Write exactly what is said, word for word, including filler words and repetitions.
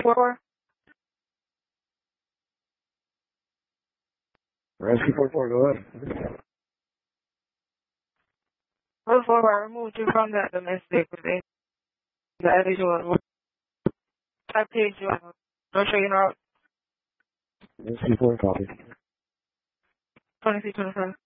four. Rescue four four, go ahead. Before I removed you from that domestic with the individual. I paid you. Don't show you know. Rescue four, copy. twenty-three twenty-five.